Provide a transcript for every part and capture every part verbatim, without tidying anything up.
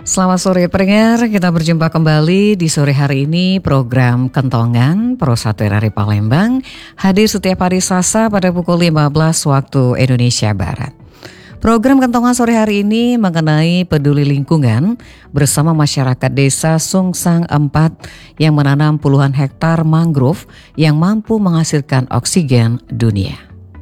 Selamat sore pendengar, kita berjumpa kembali di sore hari ini program Kentongan Pro satu R R I Palembang hadir setiap hari Selasa pada pukul lima belas waktu Indonesia Barat. Program Kentongan sore hari ini mengenai peduli lingkungan bersama masyarakat desa Sungsang empat yang menanam puluhan hektar mangrove yang mampu menghasilkan oksigen dunia.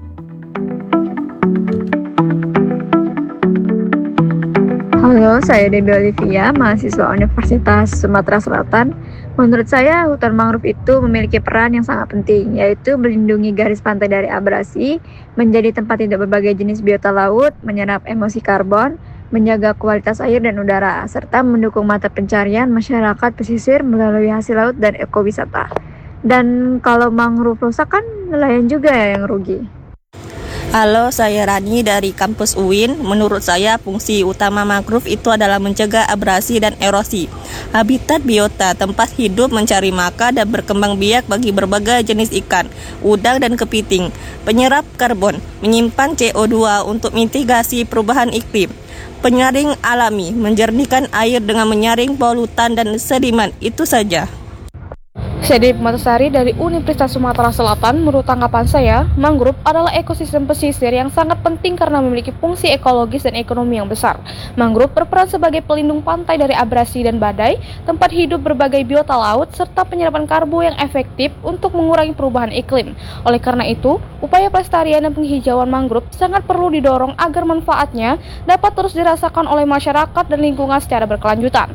Halo, saya Debbie Olivia, mahasiswa Universitas Sumatera Selatan. Menurut saya, hutan mangrove itu memiliki peran yang sangat penting, yaitu melindungi garis pantai dari abrasi, menjadi tempat hidup berbagai jenis biota laut, menyerap emisi karbon, menjaga kualitas air dan udara, serta mendukung mata pencarian masyarakat pesisir melalui hasil laut dan ekowisata. Dan kalau mangrove rusak kan nelayan juga ya yang rugi. Halo, saya Rani dari kampus U I N. Menurut saya, fungsi utama mangrove itu adalah mencegah abrasi dan erosi. Habitat biota, tempat hidup, mencari makan dan berkembang biak bagi berbagai jenis ikan, udang dan kepiting. Penyerap karbon, menyimpan C O dua untuk mitigasi perubahan iklim. Penyaring alami, menjernihkan air dengan menyaring polutan dan sedimen. Itu saja. Saya Debbie Matasari dari Universitas Sumatera Selatan. Menurut tanggapan saya, mangrove adalah ekosistem pesisir yang sangat penting karena memiliki fungsi ekologis dan ekonomi yang besar. Mangrove berperan sebagai pelindung pantai dari abrasi dan badai, tempat hidup berbagai biota laut, serta penyerapan karbo yang efektif untuk mengurangi perubahan iklim. Oleh karena itu, upaya pelestarian dan penghijauan mangrove sangat perlu didorong agar manfaatnya dapat terus dirasakan oleh masyarakat dan lingkungan secara berkelanjutan.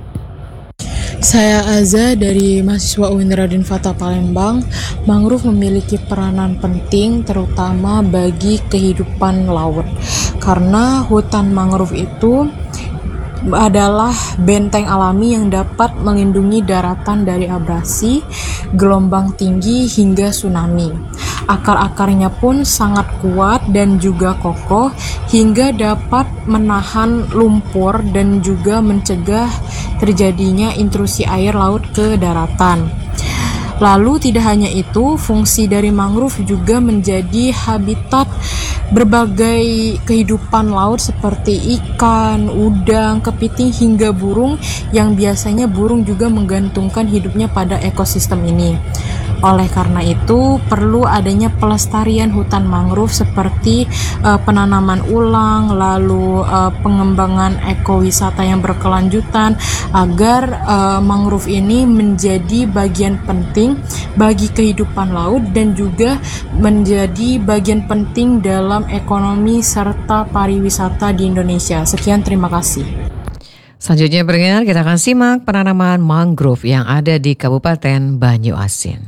Saya Aza dari mahasiswa U I N Raden Fatah Palembang. Mangrove memiliki peranan penting terutama bagi kehidupan laut. Karena hutan mangrove itu adalah benteng alami yang dapat melindungi daratan dari abrasi, gelombang tinggi hingga tsunami. Akar-akarnya pun sangat kuat dan juga kokoh hingga dapat menahan lumpur dan juga mencegah terjadinya intrusi air laut ke daratan. Lalu tidak hanya itu, fungsi dari mangrove juga menjadi habitat berbagai kehidupan laut seperti ikan, udang, kepiting hingga burung yang biasanya burung juga menggantungkan hidupnya pada ekosistem ini. Oleh karena itu, perlu adanya pelestarian hutan mangrove seperti uh, penanaman ulang, lalu uh, pengembangan ekowisata yang berkelanjutan agar uh, mangrove ini menjadi bagian penting bagi kehidupan laut dan juga menjadi bagian penting dalam ekonomi serta pariwisata di Indonesia. Sekian, terima kasih. Selanjutnya pendengar, kita akan simak penanaman mangrove yang ada di Kabupaten Banyuasin.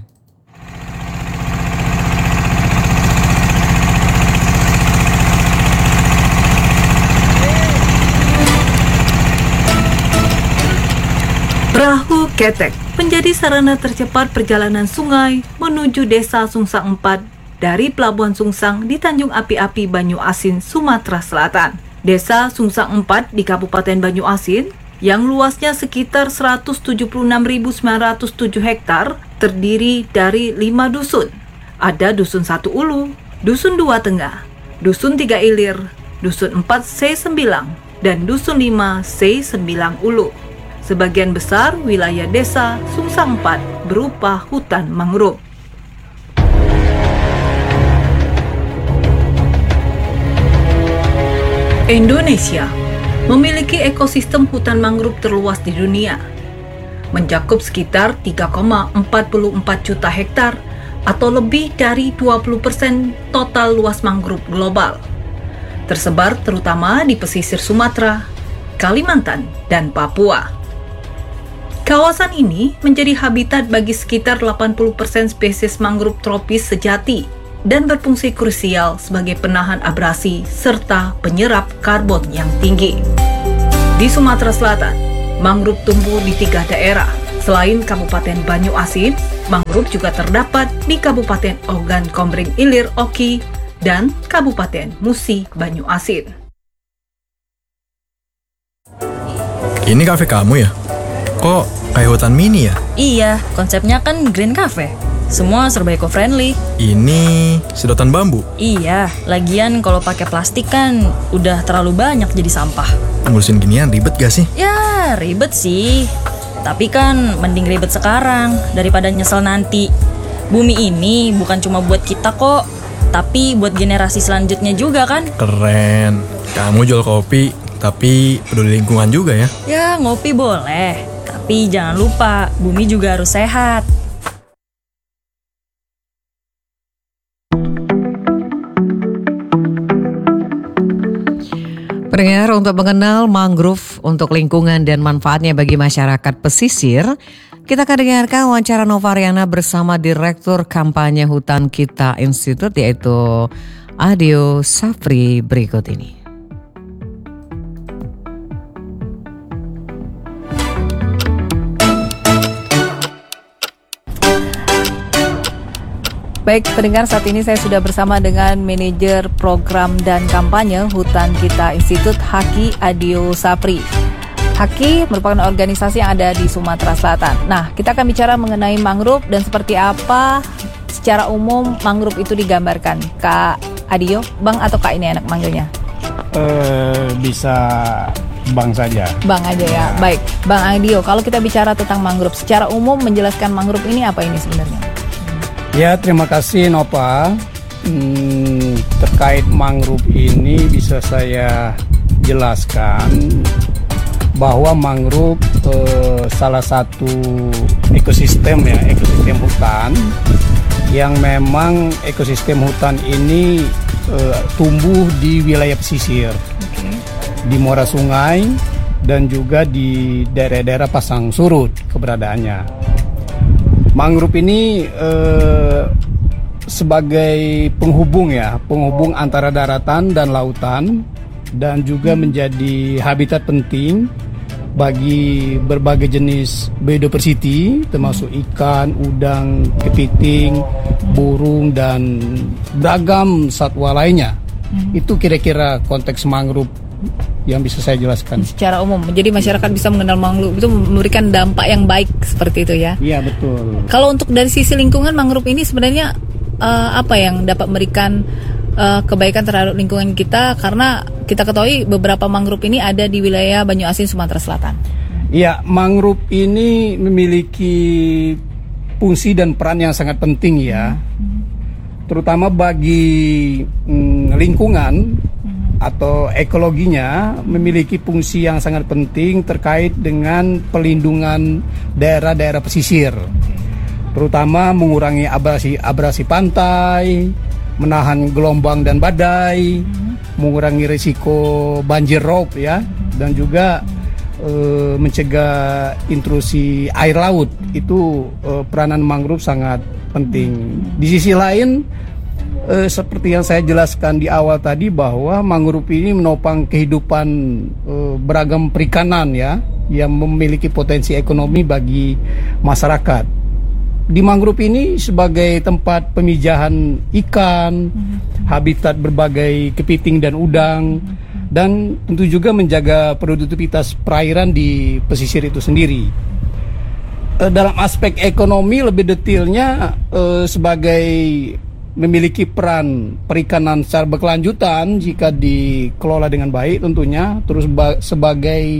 Perahu ketek menjadi sarana tercepat perjalanan sungai menuju desa Sungsang empat dari Pelabuhan Sungsang di Tanjung Api-Api, Banyuasin, Sumatera Selatan. Desa Sungsang empat di Kabupaten Banyuasin yang luasnya sekitar seratus tujuh puluh enam ribu sembilan ratus tujuh hektar terdiri dari lima dusun. Ada Dusun satu Ulu, Dusun dua Tengah, Dusun tiga Ilir, Dusun empat C sembilan, dan Dusun lima C sembilan Ulu. Sebagian besar wilayah desa Sungsang empat berupa hutan mangrove. Indonesia memiliki ekosistem hutan mangrove terluas di dunia, mencakup sekitar tiga koma empat empat juta hektar atau lebih dari dua puluh persen total luas mangrove global. Tersebar terutama di pesisir Sumatera, Kalimantan, dan Papua. Kawasan ini menjadi habitat bagi sekitar delapan puluh persen spesies mangrove tropis sejati dan berfungsi krusial sebagai penahan abrasi serta penyerap karbon yang tinggi. Di Sumatera Selatan, mangrove tumbuh di tiga daerah. Selain Kabupaten Banyuasin, mangrove juga terdapat di Kabupaten Ogan Komering Ilir Oki dan Kabupaten Musi Banyuasin. Ini kafe kamu ya? Kok kayak hutan mini ya? Iya, konsepnya kan green cafe. Semua serba eco-friendly. Ini sedotan bambu? Iya, lagian kalau pakai plastik kan udah terlalu banyak jadi sampah. Ngurusin ginian ribet gak sih? Ya, Ya ribet sih, tapi kan mending ribet sekarang daripada nyesel nanti. Bumi ini bukan cuma buat kita kok, tapi buat generasi selanjutnya juga kan. Keren. Kamu jual kopi, tapi peduli lingkungan juga ya. Ya ngopi boleh, tapi jangan lupa bumi juga harus sehat. Pendengar, untuk mengenal mangrove untuk lingkungan dan manfaatnya bagi masyarakat pesisir, kita akan dengarkan wawancara Novariana bersama Direktur Kampanye Hutan Kita Institute, yaitu Adio Safri berikut ini. Baik, pendengar, saat ini saya sudah bersama dengan Manajer Program dan Kampanye Hutan Kita Institute, Haki Adio Safri. Haki merupakan organisasi yang ada di Sumatera Selatan. Nah, kita akan bicara mengenai mangrove dan seperti apa secara umum mangrove itu digambarkan. Kak Adio, Bang atau Kak ini enak manggilnya? Uh, bisa Bang saja. Bang aja ya. Baik, Bang Adio, kalau kita bicara tentang mangrove, secara umum menjelaskan mangrove ini apa ini sebenarnya? Ya, terima kasih Nova. Hmm, terkait mangrove ini bisa saya jelaskan bahwa mangrove eh, salah satu ekosistem ya, ekosistem hutan yang memang ekosistem hutan ini eh, tumbuh di wilayah pesisir, okay, di muara sungai dan juga di daerah-daerah pasang surut keberadaannya. Mangrove ini eh, sebagai penghubung ya, penghubung antara daratan dan lautan, dan juga menjadi habitat penting bagi berbagai jenis biodiversity, termasuk ikan, udang, kepiting, burung, dan beragam satwa lainnya. Itu kira-kira konteks mangrove yang bisa saya jelaskan secara umum. Jadi masyarakat bisa mengenal mangrove itu memberikan dampak yang baik seperti itu ya. Iya, betul. Kalau untuk dari sisi lingkungan, mangrove ini sebenarnya uh, apa yang dapat memberikan uh, kebaikan terhadap lingkungan kita, karena kita ketahui beberapa mangrove ini ada di wilayah Banyuasin, Sumatera Selatan. Iya, mangrove ini memiliki fungsi dan peran yang sangat penting ya, hmm. terutama bagi mm, lingkungan atau ekologinya, memiliki fungsi yang sangat penting terkait dengan pelindungan daerah-daerah pesisir, terutama mengurangi abrasi abrasi pantai, menahan gelombang dan badai, mm-hmm. mengurangi risiko banjir rob ya, dan juga e, mencegah intrusi air laut. Itu e, peranan mangrove sangat penting. Di sisi lain, Eh, seperti yang saya jelaskan di awal tadi, bahwa mangrove ini menopang kehidupan eh, beragam perikanan ya, yang memiliki potensi ekonomi bagi masyarakat. Di mangrove ini sebagai tempat pemijahan ikan, hmm. habitat berbagai kepiting dan udang, hmm. dan tentu juga menjaga produktivitas perairan di pesisir itu sendiri. Eh, dalam aspek ekonomi lebih detailnya, eh, sebagai memiliki peran perikanan secara berkelanjutan jika dikelola dengan baik tentunya, terus ba- sebagai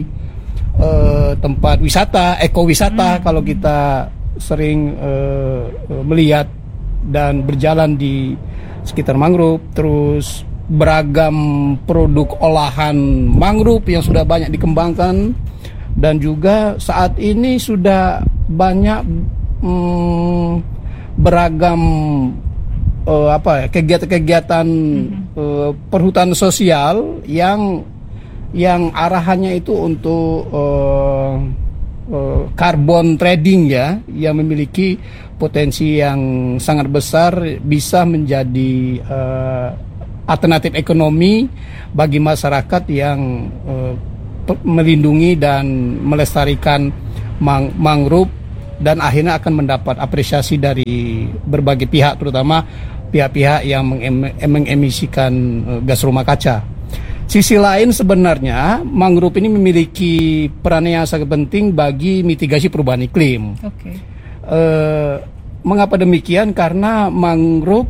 uh, tempat wisata, ekowisata, hmm. kalau kita sering uh, melihat dan berjalan di sekitar mangrove, terus beragam produk olahan mangrove yang sudah banyak dikembangkan, dan juga saat ini sudah banyak hmm, beragam Uh, apa kegiatan-kegiatan mm-hmm. uh, perhutanan sosial yang yang arahannya itu untuk uh, uh, carbon trading ya, yang memiliki potensi yang sangat besar, bisa menjadi uh, alternatif ekonomi bagi masyarakat yang uh, melindungi dan melestarikan mang- mangrove, dan akhirnya akan mendapat apresiasi dari berbagai pihak, terutama pihak-pihak yang mengemisikan gas rumah kaca. Sisi lain, sebenarnya mangrove ini memiliki peran yang sangat penting bagi mitigasi perubahan iklim. Okay. Uh, mengapa demikian? Karena mangrove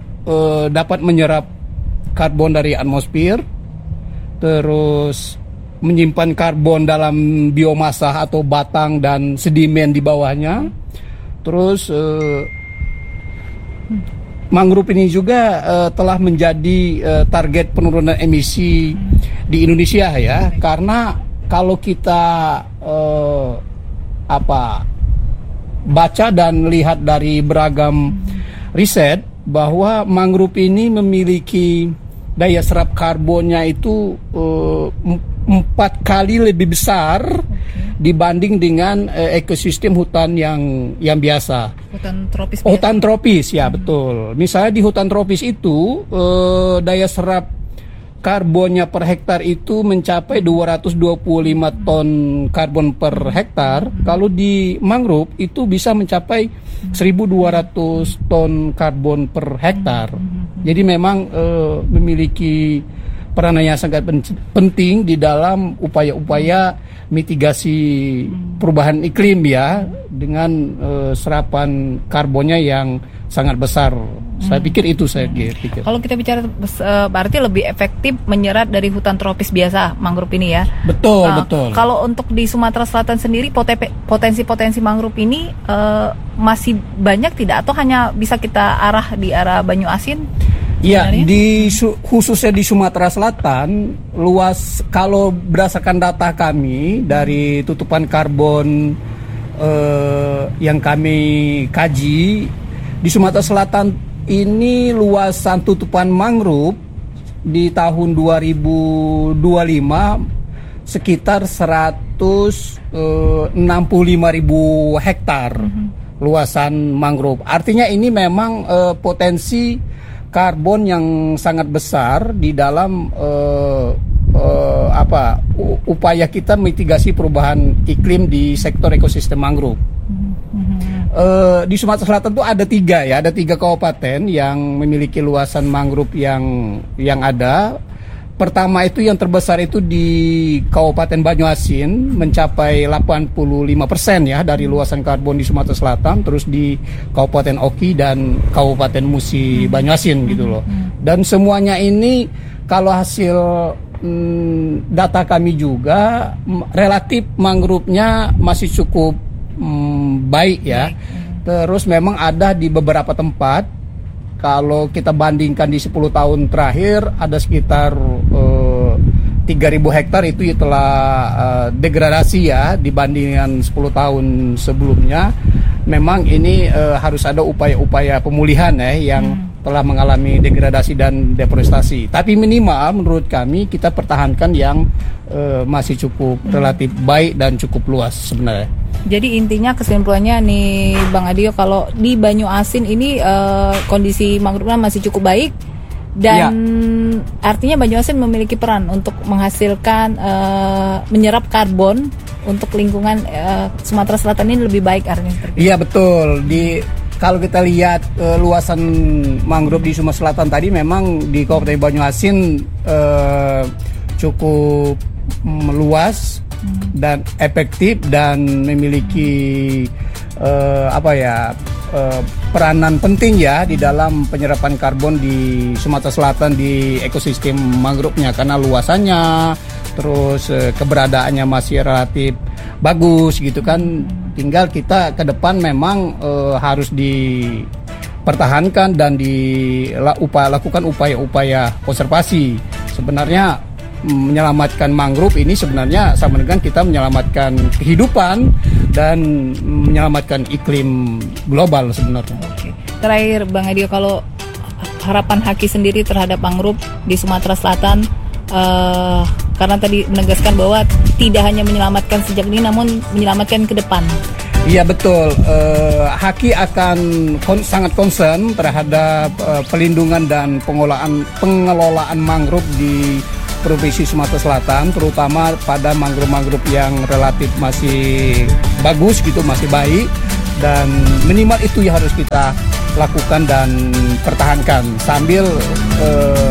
uh, dapat menyerap karbon dari atmosfer, terus menyimpan karbon dalam biomasa atau batang dan sedimen di bawahnya. Terus uh, mangrove ini juga uh, telah menjadi uh, target penurunan emisi di Indonesia ya, karena kalau kita uh, apa baca dan lihat dari beragam riset bahwa mangrove ini memiliki daya serap karbonnya itu uh, empat kali lebih besar okay. dibanding dengan uh, ekosistem hutan yang yang biasa. Hutan tropis. Oh, hutan tropis ya hmm. betul. Misalnya di hutan tropis itu uh, daya serap karbonnya per hektar itu mencapai dua ratus dua puluh lima ton karbon per hektar. Hmm. Kalau di mangrove itu bisa mencapai seribu dua ratus ton karbon per hektar. Hmm. Jadi memang uh, memiliki peranan yang sangat penting di dalam upaya-upaya mitigasi perubahan iklim ya, dengan uh, serapan karbonnya yang sangat besar. Saya pikir itu saya pikir. Kalau kita bicara berarti lebih efektif menyerap dari hutan tropis biasa mangrove ini ya. Betul, uh, betul. Kalau untuk di Sumatera Selatan sendiri potensi-potensi mangrove ini uh, masih banyak tidak, atau hanya bisa kita arah di arah Banyu Asin? Iya, di khususnya di Sumatera Selatan luas, kalau berdasarkan data kami dari tutupan karbon uh, yang kami kaji, di Sumatera Selatan ini luasan tutupan mangrove di tahun dua ribu dua puluh lima sekitar seratus enam puluh lima ribu hektar mm-hmm. luasan mangrove. Artinya ini memang uh, potensi karbon yang sangat besar di dalam uh, uh, apa upaya kita mitigasi perubahan iklim di sektor ekosistem mangrove. Uh, di Sumatera Selatan tuh ada tiga ya, ada tiga kabupaten yang memiliki luasan mangrove yang yang ada. Pertama itu yang terbesar itu di Kabupaten Banyuasin mencapai delapan puluh lima persen ya dari luasan karbon di Sumatera Selatan, terus di Kabupaten Oki dan Kabupaten Musi Banyuasin gitu loh. Dan semuanya ini kalau hasil hmm, data kami juga relatif mangrove-nya masih cukup Hmm, baik ya. Terus memang ada di beberapa tempat, kalau kita bandingkan di sepuluh tahun terakhir ada sekitar uh, tiga ribu hektar itu ya telah uh, degradasi ya dibandingkan sepuluh tahun sebelumnya. Memang ini uh, harus ada upaya-upaya pemulihan ya yang hmm. telah mengalami degradasi dan deforestasi. Tapi minimal menurut kami kita pertahankan yang uh, masih cukup relatif baik dan cukup luas sebenarnya. Jadi intinya kesimpulannya nih Bang Adio, kalau di Banyu Asin ini uh, kondisi mangrove-nya masih cukup baik dan ya. Artinya Banyu Asin memiliki peran untuk menghasilkan uh, menyerap karbon untuk lingkungan uh, Sumatera Selatan ini lebih baik artinya. Iya betul. Di kalau kita lihat uh, luasan mangrove di Sumatera Selatan tadi memang di Kabupaten Banyu Asin uh, cukup meluas dan efektif dan memiliki uh, apa ya uh, peranan penting ya di dalam penyerapan karbon di Sumatera Selatan di ekosistem mangrove-nya, karena luasannya terus uh, keberadaannya masih relatif bagus gitu kan. Tinggal kita ke depan memang uh, harus dipertahankan dan dilakukan upaya-upaya konservasi. Sebenarnya menyelamatkan mangrove ini sebenarnya sama dengan kita menyelamatkan kehidupan dan menyelamatkan iklim global sebenarnya. Oke. Terakhir Bang Adio, kalau harapan Haki sendiri terhadap mangrove di Sumatera Selatan, uh, karena tadi menegaskan bahwa tidak hanya menyelamatkan sejak ini namun menyelamatkan ke depan. Iya betul, uh, Haki akan kon- sangat concern terhadap uh, pelindungan dan pengelolaan pengelolaan mangrove di Provinsi Sumatera Selatan, terutama pada mangrove-mangrove yang relatif masih bagus gitu, masih baik, dan minimal itu yang harus kita lakukan dan pertahankan sambil uh,